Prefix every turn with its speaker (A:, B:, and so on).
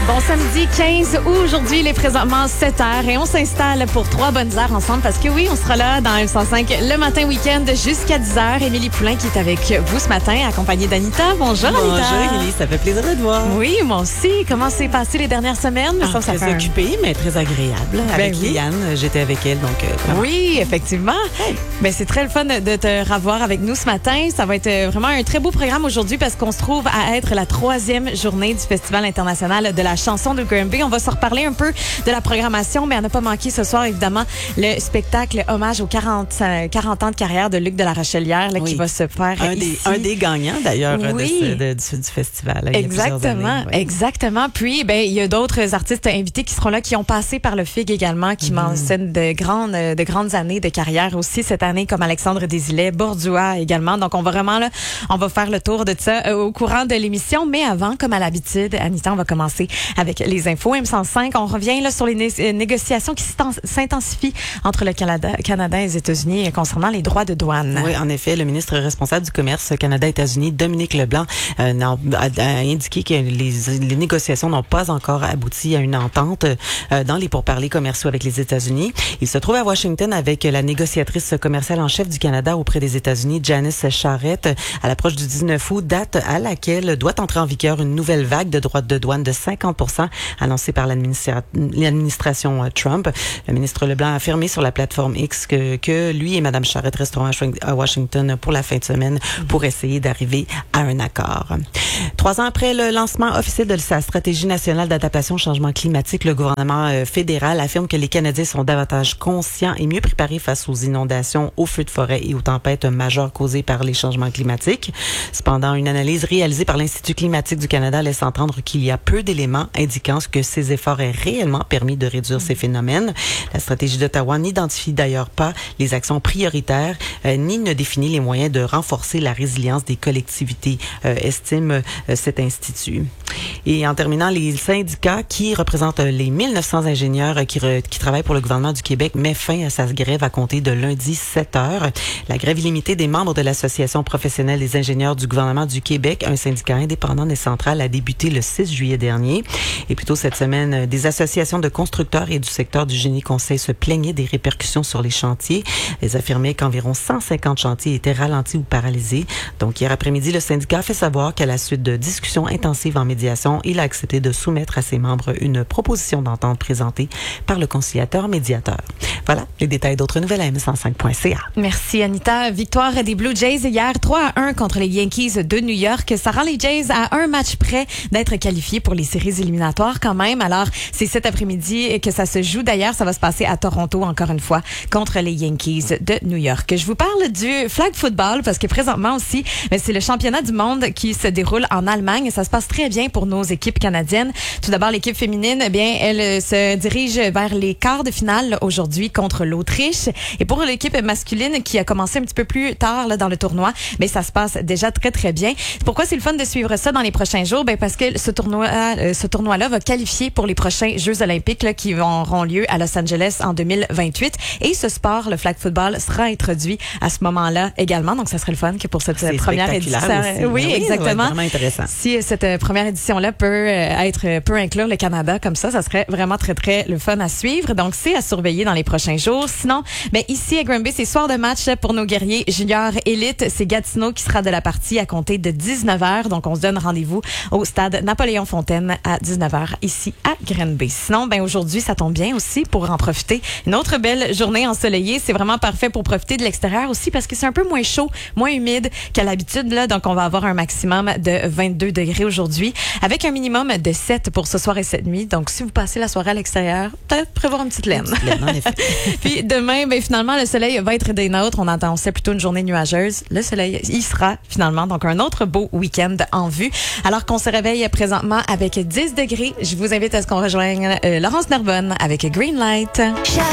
A: Bon samedi 15 août, aujourd'hui il est présentement 7h et on s'installe pour 3 bonnes heures ensemble parce que oui, on sera là dans M105 le matin week-end jusqu'à 10h. Émilie Poulain qui est avec vous ce matin, accompagnée d'Anita. Bonjour Anita.
B: Bonjour Émilie, ça fait plaisir de te voir.
A: Oui, moi aussi. Comment s'est passé les dernières semaines?
B: Très occupée, mais très agréable. Avec Liane, j'étais avec elle, donc...
A: Oui, effectivement. Hey. Ben, c'est très le fun de te revoir avec nous ce matin. Ça va être vraiment un très beau programme aujourd'hui parce qu'on se trouve à être la 3e journée du Festival international de la chanson de Granby. On va se reparler un peu de la programmation, mais à ne pas manquer ce soir, évidemment, le spectacle hommage aux 40 ans de carrière de Luc de la Rochelière qui va se faire
B: un des gagnants, d'ailleurs, du festival. Là,
A: exactement. Puis, ben, il y a d'autres artistes invités qui seront là, qui ont passé par le FIG également, qui mentionnent de grandes années de carrière aussi cette année, comme Alexandre Desilets, Bordua également. Donc, on va faire le tour de ça au courant de l'émission. Mais avant, comme à l'habitude, Anita, on va commencer avec les infos. M105, on revient là sur les négociations qui s'intensifient entre le Canada et les États-Unis concernant les droits de douane.
B: Oui, en effet, le ministre responsable du commerce Canada-États-Unis, Dominique Leblanc, a indiqué que les négociations n'ont pas encore abouti à une entente dans les pourparlers commerciaux avec les États-Unis. Il se trouve à Washington avec la négociatrice commerciale en chef du Canada auprès des États-Unis, Janice Charette, à l'approche du 19 août, date à laquelle doit entrer en vigueur une nouvelle vague de droits de douane de 50% annoncée par l'administration Trump. Le ministre Leblanc a affirmé sur la plateforme X que lui et Mme Charette resteront à Washington pour la fin de semaine pour essayer d'arriver à un accord. 3 ans après le lancement officiel de sa stratégie nationale d'adaptation au changement climatique, le gouvernement fédéral affirme que les Canadiens sont davantage conscients et mieux préparés face aux inondations, aux feux de forêt et aux tempêtes majeures causées par les changements climatiques. Cependant, une analyse réalisée par l'Institut climatique du Canada laisse entendre qu'il y a peu d'éléments indiquant que ces efforts aient réellement permis de réduire ces phénomènes. La stratégie d'Ottawa n'identifie d'ailleurs pas les actions prioritaires ni ne définit les moyens de renforcer la résilience des collectivités, estime cet institut. Et en terminant, les syndicats qui représentent les 1900 ingénieurs qui travaillent pour le gouvernement du Québec met fin à sa grève à compter de lundi 7h. La grève illimitée des membres de l'Association professionnelle des ingénieurs du gouvernement du Québec, un syndicat indépendant des centrales, a débuté le 6 juillet dernier. Et plus tôt cette semaine, des associations de constructeurs et du secteur du génie conseil se plaignaient des répercussions sur les chantiers. Elles affirmaient qu'environ 150 chantiers étaient ralentis ou paralysés. Donc hier après-midi, le syndicat a fait savoir qu'à la suite de discussions intensives en médiation, il a accepté de soumettre à ses membres une proposition d'entente présentée par le conciliateur médiateur. Voilà, les détails d'autres nouvelles à m105.ca.
A: Merci Anita. Victoire des Blue Jays hier 3-1 contre les Yankees de New York. Ça rend les Jays à un match près d'être qualifiés pour les séries éliminatoires quand même. Alors, c'est cet après-midi que ça se joue. D'ailleurs, ça va se passer à Toronto encore une fois contre les Yankees de New York. Je vous parle du flag football parce que présentement aussi, c'est le championnat du monde qui se déroule en Allemagne et ça se passe très bien pour nos équipes canadiennes. Tout d'abord, l'équipe féminine, elle se dirige vers les quarts de finale aujourd'hui contre l'Autriche. Et pour l'équipe masculine qui a commencé un petit peu plus tard dans le tournoi, ça se passe déjà très, très bien. Pourquoi c'est le fun de suivre ça dans les prochains jours? Parce que ce tournoi-là va qualifier pour les prochains Jeux olympiques qui auront lieu à Los Angeles en 2028. Et ce sport, le flag football, sera introduit à ce moment-là également. Donc, ça serait le fun que pour cette première édition. Oui, exactement.
B: Vraiment intéressant.
A: Si cette première édition-là peut inclure le Canada comme ça serait vraiment très, très le fun à suivre. Donc, c'est à surveiller dans les prochains jours. Sinon, ici à Granby, c'est soir de match pour nos guerriers juniors élites. C'est Gatineau qui sera de la partie à compter de 19h. Donc, on se donne rendez-vous au stade Napoléon-Fontaine à 19h ici à Granby. Sinon, aujourd'hui, ça tombe bien aussi pour en profiter. Une autre belle journée ensoleillée. C'est vraiment parfait pour profiter de l'extérieur aussi parce que c'est un peu moins chaud, moins humide qu'à l'habitude. Donc, on va avoir un maximum de 22 degrés aujourd'hui avec un minimum de 7 pour ce soir et cette nuit. Donc, si vous passez la soirée à l'extérieur, peut-être prévoir une petite laine.
B: En effet.
A: Puis demain, finalement, le soleil va être des nôtres. On annonçait plutôt une journée nuageuse. Le soleil y sera finalement. Donc, un autre beau week-end en vue. Alors qu'on se réveille présentement avec 10 degrés, je vous invite à ce qu'on rejoigne Laurence Narbonne avec Green Light.